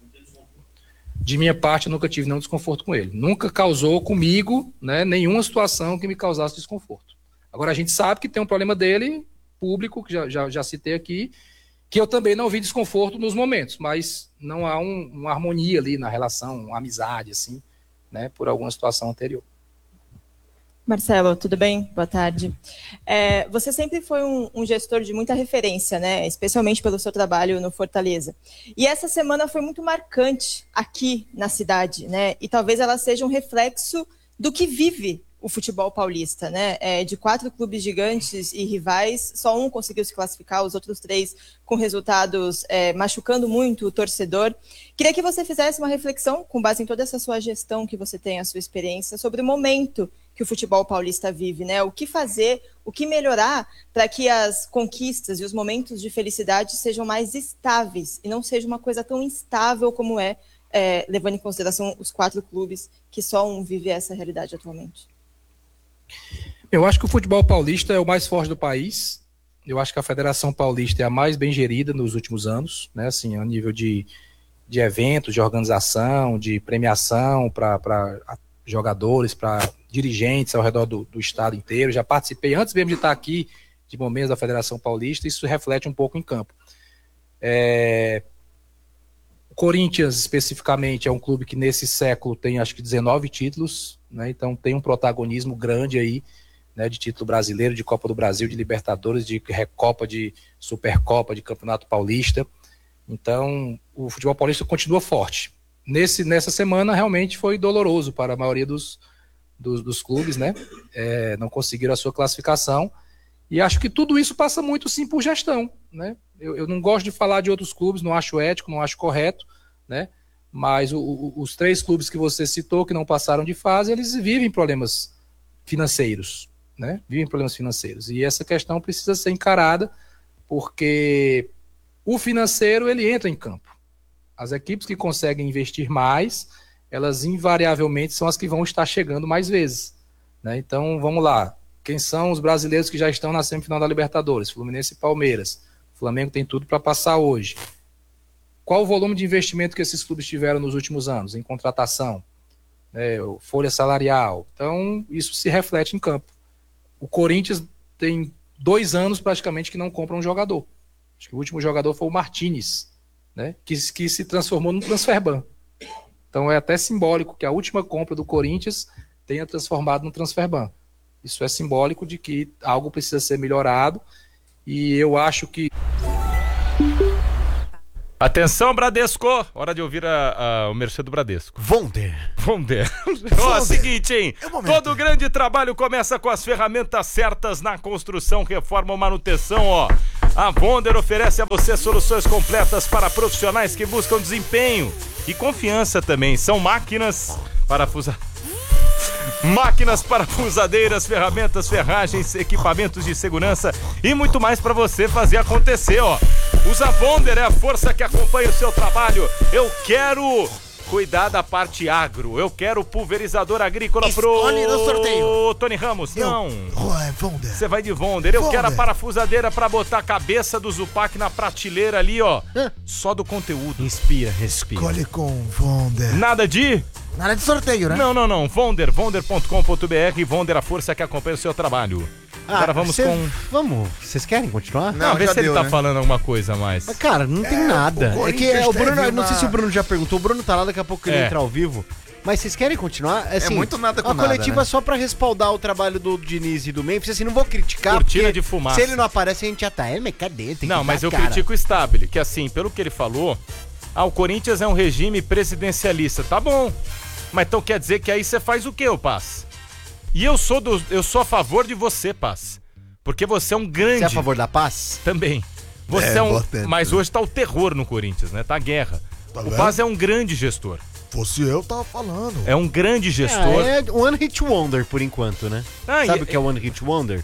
De minha parte, eu nunca tive nenhum desconforto com ele. Nunca causou comigo, né, nenhuma situação que me causasse desconforto. Agora, a gente sabe que tem um problema dele, público, que já, já, já citei aqui, que eu também não vi desconforto nos momentos, mas não há um, uma harmonia ali na relação, uma amizade, assim, né, por alguma situação anterior. Marcelo, tudo bem? Boa tarde. É, você sempre foi um, um gestor de muita referência, né, especialmente pelo seu trabalho no Fortaleza. E essa semana foi muito marcante aqui na cidade, né, e talvez ela seja um reflexo do que vive o futebol paulista, né? É, de quatro clubes gigantes e rivais, só um conseguiu se classificar, os outros três com resultados é, machucando muito o torcedor. Queria que você fizesse uma reflexão, com base em toda essa sua gestão que você tem, a sua experiência, sobre o momento que o futebol paulista vive, né? O que fazer, o que melhorar para que as conquistas e os momentos de felicidade sejam mais estáveis e não seja uma coisa tão instável como é é, levando em consideração os quatro clubes, que só um vive essa realidade atualmente? Eu acho que o futebol paulista é o mais forte do país. Eu acho que a Federação Paulista é a mais bem gerida nos últimos anos, né? Assim, a nível de, de eventos, de organização, de premiação para jogadores, para dirigentes ao redor do, do estado inteiro. Já participei antes mesmo de estar aqui de momentos da Federação Paulista, isso reflete um pouco em campo. É... O Corinthians, especificamente, é um clube que nesse século tem acho que dezenove títulos, né? Então tem um protagonismo grande aí, né, de título brasileiro, de Copa do Brasil, de Libertadores, de Recopa, de Supercopa, de Campeonato Paulista. Então, o futebol paulista continua forte. Nesse, nessa semana, realmente foi doloroso para a maioria dos, dos, dos clubes, né? É, não conseguiram a sua classificação. E acho que tudo isso passa muito, sim, por gestão, né? Eu, eu não gosto de falar de outros clubes, não acho ético, não acho correto, né? Mas o, o, os três clubes que você citou, que não passaram de fase, eles vivem problemas financeiros, né? Vivem problemas financeiros. E essa questão precisa ser encarada, porque o financeiro, ele entra em campo. As equipes que conseguem investir mais, elas invariavelmente são as que vão estar chegando mais vezes, né? Então, vamos lá. Quem são os brasileiros que já estão na semifinal da Libertadores? Fluminense e Palmeiras. O Flamengo tem tudo para passar hoje. Qual o volume de investimento que esses clubes tiveram nos últimos anos em contratação, né, folha salarial? Então, isso se reflete em campo. O Corinthians tem dois anos praticamente que não compra um jogador. Acho que o último jogador foi o Martínez, né, que, que se transformou num transferban. Então é até simbólico que a última compra do Corinthians tenha transformado num transferban. Isso é simbólico de que algo precisa ser melhorado, e eu acho que... Atenção, Bradesco! Hora de ouvir a, a, o merchan do Bradesco. Vonder. Vonder. Ó, seguinte, hein? É todo grande trabalho começa com as ferramentas certas na construção, reforma ou manutenção, ó. A Vonder oferece a você soluções completas para profissionais que buscam desempenho e confiança também. São máquinas, parafusa... máquinas, parafusadeiras, ferramentas, ferragens, equipamentos de segurança e muito mais para você fazer acontecer, ó. Usa Vonder, é a força que acompanha o seu trabalho. Eu quero cuidar da parte agro. Eu quero pulverizador agrícola pro... Escolhe no sorteio. Tony Ramos, Eu... não. Oh, é Vonder. Você vai de Vonder. Eu Vonder. quero a parafusadeira pra botar a cabeça do Zupac na prateleira ali, ó. Só do conteúdo. Inspira, respira. Escolhe com Vonder. Nada de... Nada de sorteio, né? Não, não, não. Vonder, vonder ponto com ponto b r. Vonder, a força que acompanha o seu trabalho. Ah, Agora vamos cê... com... Vamos. Vocês querem continuar? Não, vê se deu, ele tá né? falando alguma coisa a mais. Mas, cara, não tem É, nada. o É que Corinthians é, o Bruno, teve não sei uma- se o Bruno já perguntou. O Bruno tá lá, daqui a pouco ele É. entra ao vivo. Mas vocês querem continuar? Assim, muito nada com uma nada, coletiva né? só pra respaldar o trabalho do Diniz e do Memphis. Assim, não vou criticar. Cortina porque de fumaça. Se ele não aparece, a gente já tá. É, mas cadê? Tem Não, que mas dar eu cara. critico o Stabile, que assim, pelo que ele falou, ah, o Corinthians é um regime presidencialista. Tá bom. Mas então quer dizer que aí você faz o quê, ô Paz? E eu sou, do, eu sou a favor de você, Paz. Porque você é um grande... Você é a favor da paz? Também. Você é, É, um... importante. Mas hoje tá o terror no Corinthians, né? Tá a guerra. Tá o vendo? Paz é um grande gestor. Fosse eu, tava falando. É um grande gestor. Ah, é One Hit Wonder, por enquanto, né? Ah, Sabe e- o que é One Hit Wonder?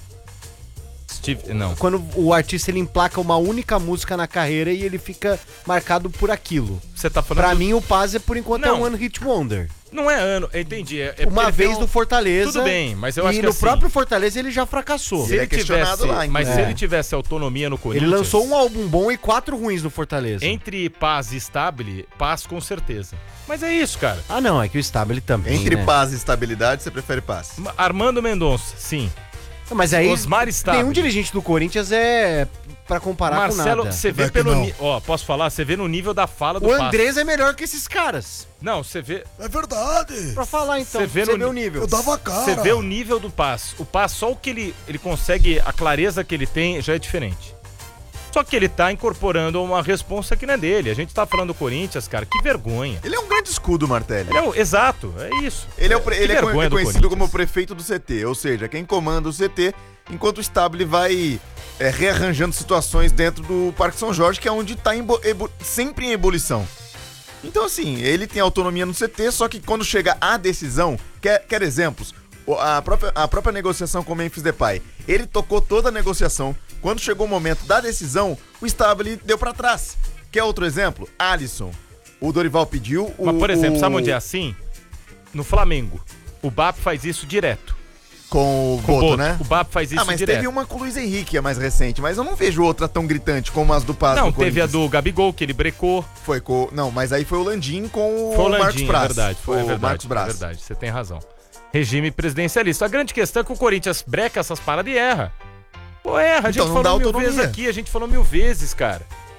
Steve... Não. Quando o artista ele emplaca uma única música na carreira e ele fica marcado por aquilo. Você tá falando... Pra mim, o Paz, é, por enquanto, Não. é One Hit Wonder. Não é ano, eu entendi. É, é Uma porque ele vez tem um- no Fortaleza. Tudo bem, mas eu e acho que no assim, próprio Fortaleza ele já fracassou. Se Ele ele, é questionado tivesse, lá, mas se inclusive. ele tivesse autonomia no Corinthians... Ele lançou um álbum bom e quatro ruins no Fortaleza. Entre Paz e Stabile, Paz com certeza. Mas é isso, cara. Ah, não, é que o Stabile também. Entre né? paz e estabilidade, você prefere paz. Armando Mendonça, sim. Mas aí, Osmar Stabile. nenhum dirigente do Corinthians é pra comparar Marcelo, com nada. você vê Vai que pelo... não. ni- Ó, posso falar? Você vê no nível da fala do O Paz. Andrés é melhor que esses caras. Não, você vê... É verdade. Pra falar, então. Você vê Você no vê o ni- nível. Eu dava a cara. Você vê o nível do Paz. O Paz, só o que ele, ele consegue, a clareza que ele tem já é diferente. Só que ele tá incorporando uma responsa que não é dele. A gente tá falando do Corinthians, cara, que vergonha. Ele é um grande escudo, Martelli. Ele é o- exato, é isso. Ele é, o pre- Que ele é co- vergonha do conhecido Corinthians. como o prefeito do C T, ou seja, quem comanda o C T, enquanto o Stabile vai é, rearranjando situações dentro do Parque São Jorge, que é onde está sempre em ebulição. Então, assim, ele tem autonomia no C T, só que quando chega a decisão, quer, quer exemplos, o- a própria, a própria negociação com o Memphis Depay, ele tocou toda a negociação. Quando chegou o momento da decisão, o Stabile deu pra trás. Quer outro exemplo? Alisson. O Dorival pediu. O, Mas, por exemplo, o... sabe onde é assim? No Flamengo. O B A P faz isso direto. Com o Com o Boto, Boto, né? o B A P faz isso Ah, mas direto. teve uma com o Luiz Henrique, a mais recente, mas eu não vejo outra tão gritante como as do Paz. Não, do teve a do Gabigol, que ele brecou. Foi com... Não, mas aí foi o Landim com o Foi o Marcos Landim, é Braz. verdade. Foi, o é verdade, Marcos Braz. é verdade, você tem razão. Regime presidencialista. A grande questão é que o Corinthians breca essas paradas e erra. Pô, erra. A gente Então, não dá falou mil autonomia. vezes aqui, a gente falou mil vezes, cara.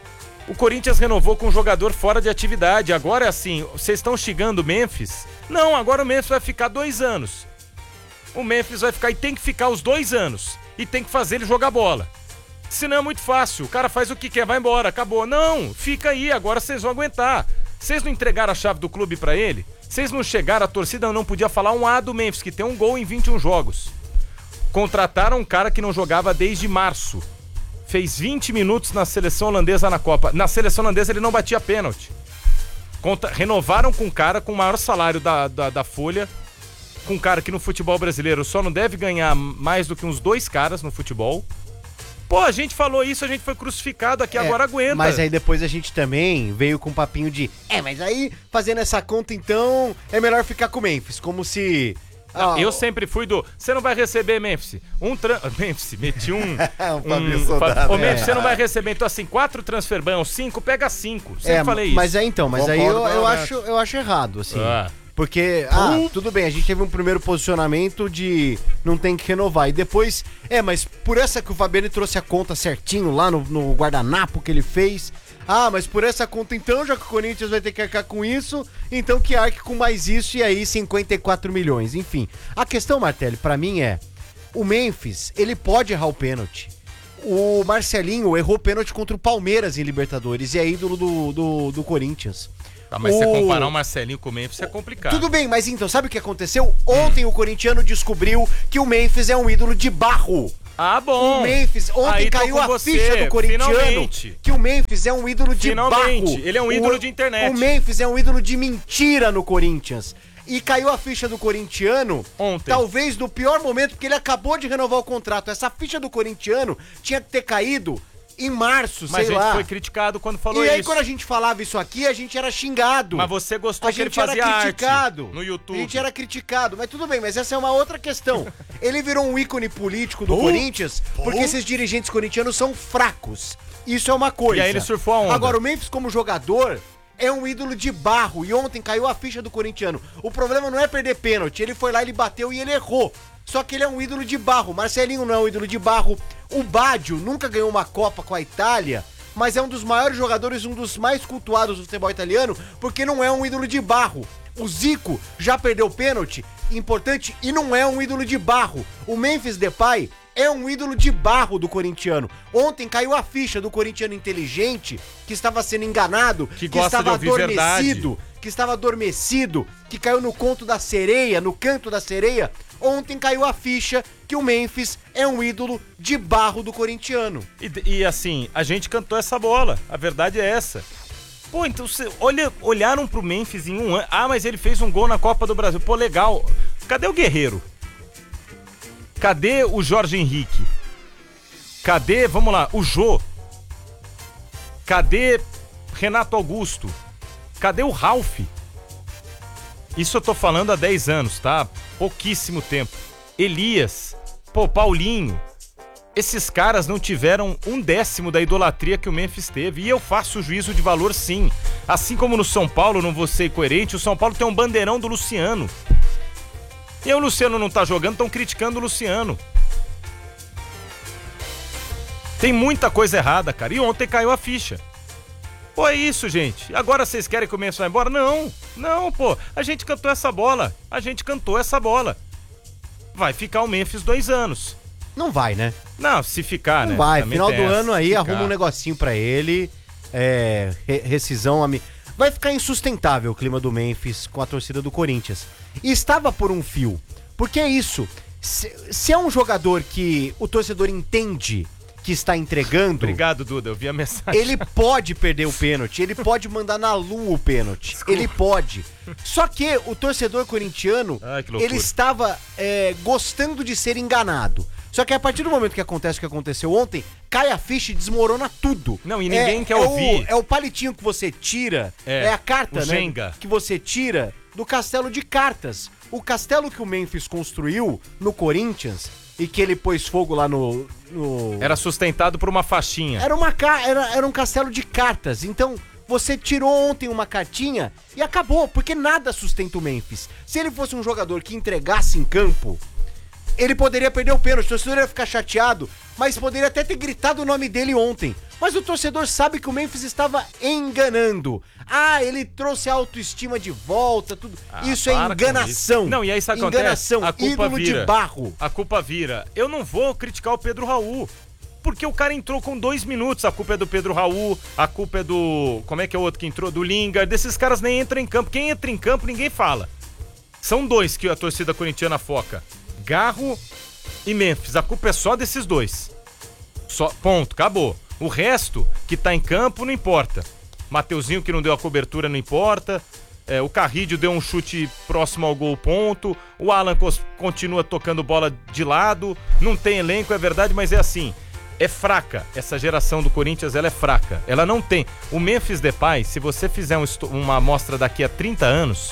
O Corinthians renovou com um jogador fora de atividade. Agora é assim, vocês estão xingando o Memphis? Não, agora o Memphis vai ficar dois anos. O Memphis vai ficar e tem que ficar os dois anos. E tem que fazer ele jogar bola. Senão é muito fácil. O cara faz o que quer, vai embora, acabou. Não, fica aí, agora vocês vão aguentar. Vocês não entregaram a chave do clube pra ele? Vocês não chegaram, a torcida não podia falar um A do Memphis, que tem um gol em vinte e um jogos. Contrataram um cara que não jogava desde março. Fez vinte minutos na seleção holandesa na Copa. Na seleção holandesa ele não batia pênalti. Contra... Renovaram com um cara com o maior salário da, da, da Folha. Com um cara que no futebol brasileiro só não deve ganhar mais do que uns dois caras no futebol. Pô, a gente falou isso, a gente foi crucificado aqui, É, agora aguenta. Mas aí depois a gente também veio com um papinho de é, mas aí fazendo essa conta então é melhor ficar com o Memphis, como se... Não, ah, eu sempre fui do. Você não vai receber, Memphis. Um tran... Memphis, meti um. um um Fabinho Soldado. Ô, Memphis, É. você não vai receber. Então, assim, quatro transfer ban, cinco, pega cinco. Sempre é, falei isso. mas é então, mas aí eu, Concordo, eu, né? acho, eu acho errado, assim. Ah. Porque, ah, tudo bem, a gente teve um primeiro posicionamento de não tem que renovar. E depois, é, mas por essa que o Fabiano trouxe a conta certinho lá no, no guardanapo que ele fez. Ah, mas por essa conta então, já que o Corinthians vai ter que arcar com isso, então que arque com mais isso e aí cinquenta e quatro milhões. Enfim, a questão, Martelli, pra mim é, o Memphis, ele pode errar o pênalti. O Marcelinho errou pênalti contra o Palmeiras em Libertadores e é ídolo do, do, do Corinthians. Ah, mas o... você comparar o Marcelinho com o Memphis é complicado. Tudo bem, mas então, sabe o que aconteceu? Ontem o corintiano descobriu que o Memphis é um ídolo de barro. Ah, bom. O Memphis, ontem Aí tô caiu com a você, ficha do corintiano finalmente. que o Memphis é um ídolo de Finalmente, barro. ele é um ídolo O- de internet. O Memphis é um ídolo de mentira no Corinthians. E caiu a ficha do corintiano Ontem. talvez no pior momento, porque ele acabou de renovar o contrato. Essa ficha do corintiano tinha que ter caído em março, Mas a sei gente lá. foi criticado quando falou E aí, isso. quando a gente falava isso aqui, a gente era xingado. Mas você gostou A que ele gente era fazia arte criticado. no YouTube. A gente era criticado, mas tudo bem, mas essa é uma outra questão. Ele virou um ícone político do Corinthians porque esses dirigentes corintianos são fracos. Isso é uma coisa. E aí ele surfou a onda. Agora, o Memphis como jogador é um ídolo de barro e ontem caiu a ficha do corintiano. O problema não é perder pênalti, ele foi lá, ele bateu e ele errou. Só que ele é um ídolo de barro. Marcelinho não é um ídolo de barro. O Baggio nunca ganhou uma Copa com a Itália, mas é um dos maiores jogadores, um dos mais cultuados do futebol italiano, porque não é um ídolo de barro. O Zico já perdeu pênalti, importante, e não é um ídolo de barro. O Memphis Depay é um ídolo de barro do corintiano. Ontem caiu a ficha do corintiano inteligente, que estava sendo enganado, Que que, gosta estava de ouvir adormecido, que estava adormecido, que caiu no conto da sereia, no canto da sereia. Ontem caiu a ficha que o Memphis é um ídolo de barro do corintiano. E, e assim, a gente cantou essa bola. A verdade é essa. Pô, então você olha, olharam pro Memphis em um ano. Ah, mas ele fez um gol na Copa do Brasil. Pô, legal. Cadê o Guerreiro? Cadê o Jorge Henrique? Cadê, vamos lá, o Jô? Cadê Renato Augusto? Cadê o Ralf? Isso eu tô falando há dez anos, tá? Pouquíssimo tempo. Elias, pô, Paulinho. Esses caras não tiveram um décimo da idolatria que o Memphis teve. E eu faço juízo de valor, sim. Assim como no São Paulo, não vou ser coerente, o São Paulo tem um bandeirão do Luciano. E o Luciano não tá jogando, estão criticando o Luciano. Tem muita coisa errada, cara. E ontem caiu a ficha. Pô, é isso, gente. Agora vocês querem que o Memphis vá embora? Não, não, pô. A gente cantou essa bola. A gente cantou essa bola. Vai ficar o Memphis dois anos. Não vai, né? Não, se ficar, Não né? vai. Também Final tem do essa, ano aí, se arruma ficar. um negocinho pra ele. É, re- rescisão. ami- Vai ficar insustentável o clima do Memphis com a torcida do Corinthians. E estava por um fio. Porque é isso. Se, se é um jogador que o torcedor entende que está entregando... Obrigado, Duda. Eu vi a mensagem. Ele pode perder o pênalti, ele pode mandar na lua o pênalti, ele pode. Só que o torcedor corintiano, Ai, que loucura. ele estava é, gostando de ser enganado. Só que a partir do momento que acontece o que aconteceu ontem, cai a ficha e desmorona tudo. Não, e ninguém é, quer é ouvir. O, é o palitinho que você tira, é, É, é a carta, o né? Jenga. Que você tira do castelo de cartas. O castelo que o Memphis construiu no Corinthians e que ele pôs fogo lá no... no... Era sustentado por uma faixinha. Era, uma ca... era, era um castelo de cartas. Então, você tirou ontem uma cartinha e acabou, porque nada sustenta o Memphis. Se ele fosse um jogador que entregasse em campo, ele poderia perder o pênalti, o torcedor ia ficar chateado, mas poderia até ter gritado o nome dele ontem. Mas o torcedor sabe que o Memphis estava enganando. Ah, ele trouxe a autoestima de volta, tudo. Ah, isso é para com enganação. isso. Não, e aí sabe o que Enganação, acontece? A culpa ídolo vira. de barro. A culpa vira. Eu não vou criticar o Pedro Raul, porque o cara entrou com dois minutos. A culpa é do Pedro Raul, a culpa é do... Como é que é o outro que entrou? Do Lingard. Desses caras nem entram em campo. Quem entra em campo, ninguém fala. São dois que a torcida corintiana foca. Garro e Memphis. A culpa é só desses dois. Só, ponto, acabou. O resto que tá em campo não importa. Mateuzinho que não deu a cobertura não importa. É, o Carrídio deu um chute próximo ao gol, ponto. O Alan cos- continua tocando bola de lado. Não tem elenco, é verdade, mas é assim. É fraca. Essa geração do Corinthians, ela é fraca. Ela não tem. O Memphis Depay, se você fizer um estu- uma amostra daqui a trinta anos,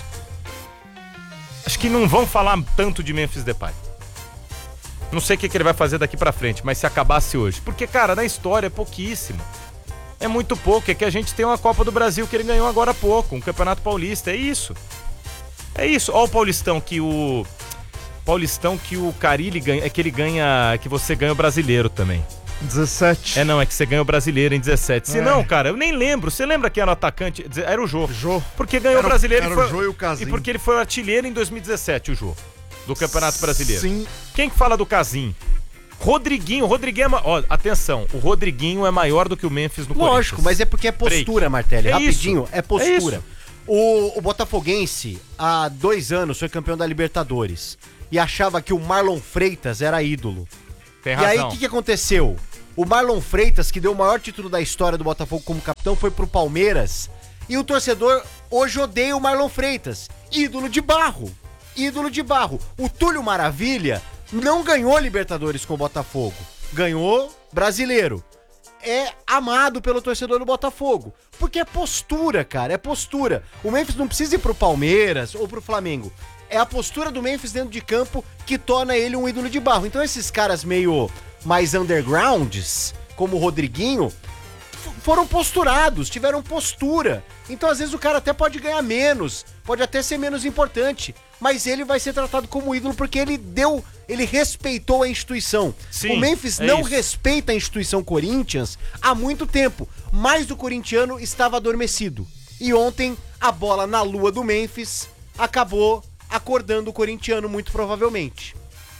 acho que não vão falar tanto de Memphis Depay. Não sei o que, que ele vai fazer daqui pra frente, mas se acabasse hoje. Porque, cara, na história é pouquíssimo. É muito pouco. É que a gente tem uma Copa do Brasil que ele ganhou agora há pouco, um Campeonato Paulista. É isso. É isso. Ó o Paulistão que o... Paulistão que o Carille ganha... É que ele ganha... Que você ganha o brasileiro também. dezessete. É, não, é que você ganha o brasileiro em dezessete. Se É. não, cara, eu nem lembro. Você lembra quem era o atacante? Era o Jô. Jô. Porque ganhou Era o o- brasileiro era e foi... o Jô e o Casim. E porque ele foi o artilheiro em dois mil e dezessete, o Jô. Do Campeonato Brasileiro. Sim. Quem que fala do Casim? Rodriguinho, o Rodriguinho é... ma- Ó, atenção, o Rodriguinho é maior do que o Memphis no Corinthians. Lógico, mas é porque é postura, Break. Martelli. É Rapidinho, isso. é postura. É isso. o, o Botafoguense, há dois anos, foi campeão da Libertadores. E achava que o Marlon Freitas era ídolo. Tem E razão. aí, o que, que aconteceu? O Marlon Freitas, que deu o maior título da história do Botafogo como capitão, foi pro Palmeiras. E o torcedor hoje odeia o Marlon Freitas. Ídolo de barro. Ídolo de barro. O Túlio Maravilha não ganhou Libertadores com o Botafogo. Ganhou Brasileiro. É amado pelo torcedor do Botafogo. Porque é postura, cara. É postura. O Memphis não precisa ir pro Palmeiras ou pro Flamengo. É a postura do Memphis dentro de campo que torna ele um ídolo de barro. Então esses caras meio mais undergrounds, como o Rodriguinho, f- foram posturados, tiveram postura. Então às vezes o cara até pode ganhar menos, pode até ser menos importante, mas ele vai ser tratado como ídolo porque ele deu, ele respeitou a instituição. Sim, o Memphis é não isso. respeita a instituição Corinthians há muito tempo, mas o corintiano estava adormecido. E ontem a bola na lua do Memphis acabou acordando o corintiano muito provavelmente.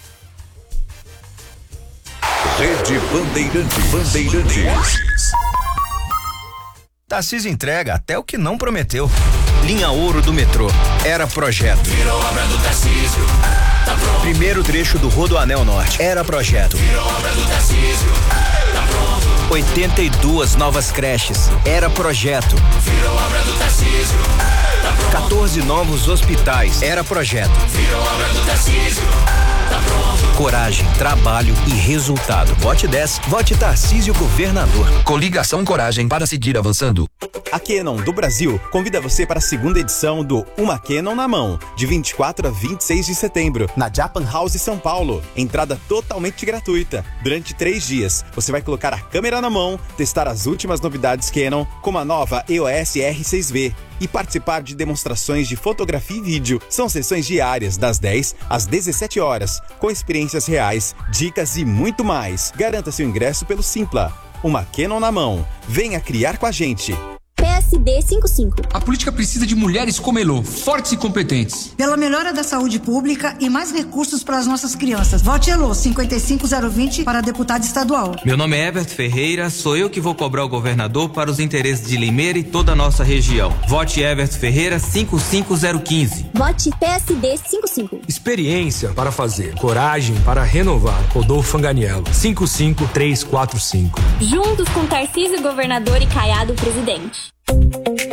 Rede Bandeirantes. Bandeirantes. Tarcísio entrega até o que não prometeu. Linha Ouro do metrô. Era projeto. Virou obra do Tarcísio. Tá pronto. Primeiro trecho do Rodoanel Norte. Era projeto. Virou obra do Tarcísio. Tá pronto. oitenta e duas novas creches. Era projeto. Virou obra do Tarcísio. Tá pronto. quatorze novos hospitais. Era projeto. Virou obra do Tarcísio. Tá pronto. Coragem, trabalho e resultado. Vote dez. Vote Tarcísio Governador. Coligação Coragem para seguir avançando. A Canon do Brasil convida você para a segunda edição do Uma Canon na Mão, de vinte e quatro a vinte e seis de setembro, na Japan House São Paulo. Entrada totalmente gratuita. Durante três dias, você vai colocar a câmera na mão, testar as últimas novidades Canon, como a nova E O S R seis V, e participar de demonstrações de fotografia e vídeo. São sessões diárias, das dez às dezessete horas, com experiências reais, dicas e muito mais. Garanta seu ingresso pelo Simpla. Uma Canon na mão. Venha criar com a gente. P S D cinquenta e cinco. A política precisa de mulheres como Elô, fortes e competentes. Pela melhora da saúde pública e mais recursos para as nossas crianças. Vote Elô, cinquenta e cinco zero vinte para deputado estadual. Meu nome é Everton Ferreira, sou eu que vou cobrar o governador para os interesses de Limeira e toda a nossa região. Vote Everton Ferreira, cinquenta e cinco zero quinze. Vote P S D cinquenta e cinco. Experiência para fazer, coragem para renovar. Rodolfo Fanganiello, cinco cinco três quatro cinco. Juntos com Tarcísio Governador e Caiado Presidente.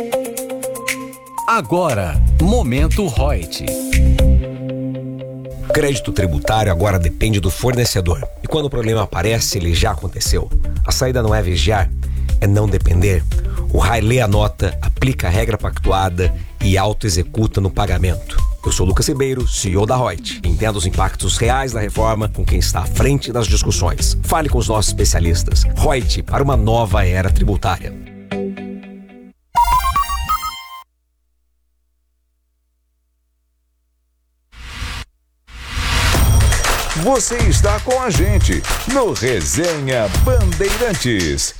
Agora, Momento Reut. Crédito tributário agora depende do fornecedor. E quando o problema aparece, ele já aconteceu. A saída não é vigiar, é não depender. O R A I lê a nota, aplica a regra pactuada e auto-executa no pagamento. Eu sou Lucas Ribeiro, C E O da Reut. Entenda os impactos reais da reforma com quem está à frente das discussões. Fale com os nossos especialistas. Reut, para uma nova era tributária. Você está com a gente no Resenha Bandeirantes.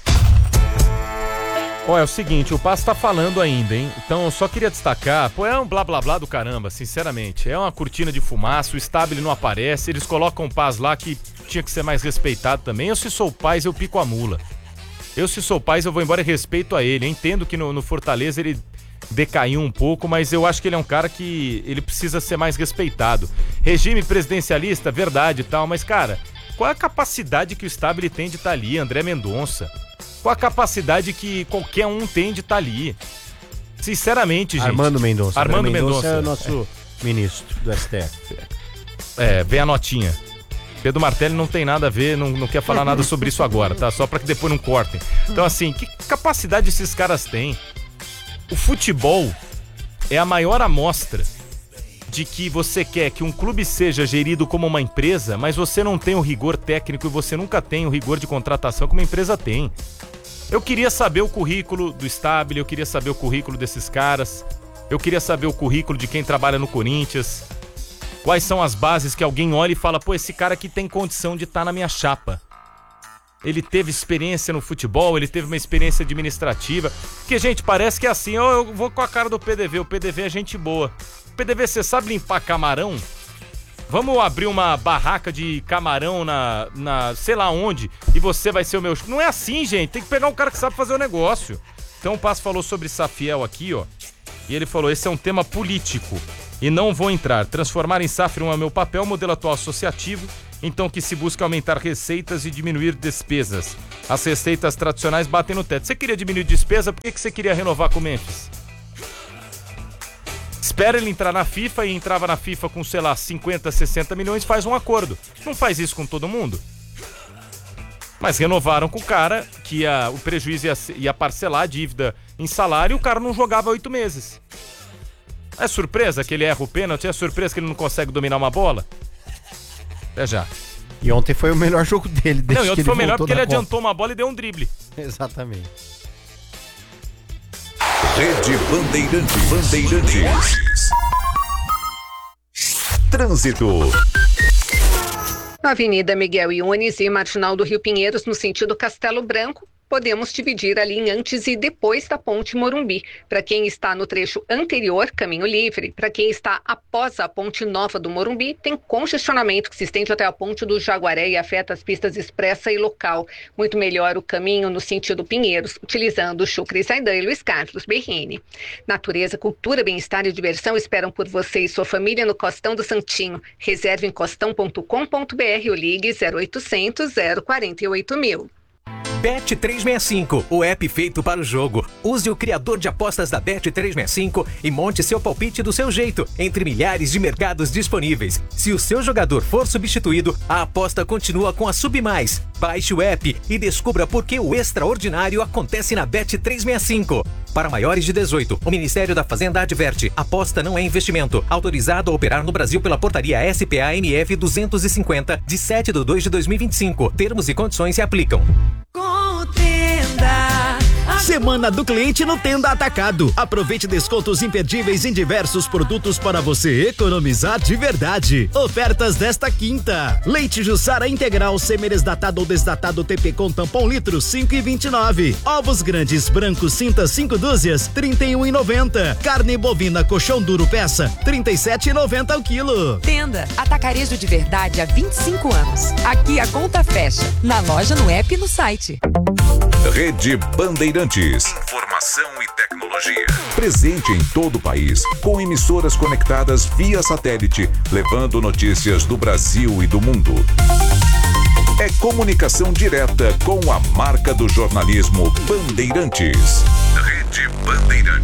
Ó, é o seguinte, o Passo tá falando ainda, hein? Então eu só queria destacar, pô, é um blá blá blá do caramba, sinceramente. É uma cortina de fumaça, o Stabile não aparece, eles colocam o Paz lá que tinha que ser mais respeitado também. Eu, se sou o Paz, eu pico a mula. Eu, se sou o Paz, eu vou embora e respeito a ele. Eu entendo que no, no Fortaleza ele decaiu um pouco, mas eu acho que ele é um cara que ele precisa ser mais respeitado. Regime presidencialista, verdade e tal, mas, cara, qual é a capacidade que o Stabile tem de estar ali, André Mendonça? Qual a capacidade que qualquer um tem de estar ali? Sinceramente, gente. Armando Mendonça. Armando André Mendonça. é o nosso é. ministro do S T F. É, vem a notinha. Pedro Martelli não tem nada a ver, não, não quer falar nada sobre isso agora, tá? Só pra que depois não cortem. Então, assim, que capacidade esses caras têm? O futebol é a maior amostra de que você quer que um clube seja gerido como uma empresa, mas você não tem o rigor técnico e você nunca tem o rigor de contratação que uma empresa tem. Eu queria saber o currículo do Stabile, eu queria saber o currículo desses caras, eu queria saber o currículo de quem trabalha no Corinthians, quais são as bases que alguém olha e fala, pô, esse cara aqui tem condição de estar na minha chapa. Ele teve experiência no futebol, ele teve uma experiência administrativa. Porque, gente, parece que é assim, eu, eu vou com a cara do P D V, o P D V é gente boa. P D V, você sabe limpar camarão? Vamos abrir uma barraca de camarão na, na sei lá onde e você vai ser o meu... Não é assim, gente. Tem que pegar um cara que sabe fazer o negócio. Então o Passo falou sobre Safiel aqui, ó. E ele falou, esse é um tema político e não vou entrar. Transformar em S A F não é meu papel, modelo atual associativo, então que se busca aumentar receitas e diminuir despesas. As receitas tradicionais batem no teto. Você queria diminuir despesa, por que, que você queria renovar com o Memphis? Espera ele entrar na FIFA e entrava na FIFA com, sei lá, cinquenta, sessenta milhões, faz um acordo. Não faz isso com todo mundo. Mas renovaram com o cara que ia, o prejuízo ia, ia parcelar a dívida em salário e o cara não jogava oito meses. É surpresa que ele erra o pênalti? É surpresa que ele não consegue dominar uma bola? Até já. E ontem foi o melhor jogo dele. Não, e ontem que foi o melhor porque ele Copa. adiantou uma bola e deu um drible. Exatamente. Rede Bandeirantes. Bandeirantes. Trânsito. Na Avenida Miguel Yunes e Marginal do Rio Pinheiros, no sentido Castelo Branco, podemos dividir ali em antes e depois da Ponte Morumbi. Para quem está no trecho anterior, caminho livre. Para quem está após a Ponte Nova do Morumbi, tem congestionamento que se estende até a Ponte do Jaguaré e afeta as pistas expressa e local. Muito melhor o caminho no sentido Pinheiros, utilizando Chucre Zaidan e Luiz Carlos Berrini. Natureza, cultura, bem-estar e diversão esperam por você e sua família no Costão do Santinho. Reserve em costão ponto com ponto br ou ligue zero oitocentos, zero quarenta e oito mil. Bet trezentos e sessenta e cinco, o app feito para o jogo. Use o criador de apostas da Bet trezentos e sessenta e cinco e monte seu palpite do seu jeito, entre milhares de mercados disponíveis. Se o seu jogador for substituído, a aposta continua com a Submais. Baixe o app e descubra por que o extraordinário acontece na Bet trezentos e sessenta e cinco. Para maiores de dezoito, o Ministério da Fazenda adverte: aposta não é investimento. Autorizado a operar no Brasil pela portaria S P A M F duzentos e cinquenta, de sete de dois de dois mil e vinte e cinco. Termos e condições se aplicam. Tenda. Semana do cliente no Tenda Atacado. Aproveite descontos imperdíveis em diversos produtos para você economizar de verdade. Ofertas desta quinta: leite Jussara integral semi-desdatado ou desdatado T P com tampão litro cinco e vinte e nove. Ovos grandes brancos cinta cinco dúzias trinta e um e noventa. Carne bovina colchão duro peça trinta e sete e noventa o quilo. Tenda Atacarejo de verdade há vinte e cinco anos. Aqui a conta fecha. Na loja, no app e no site. Rede Bandeirantes. Informação e tecnologia. Presente em todo o país, com emissoras conectadas via satélite, levando notícias do Brasil e do mundo. É comunicação direta com a marca do jornalismo Bandeirantes. Rede Bandeirantes.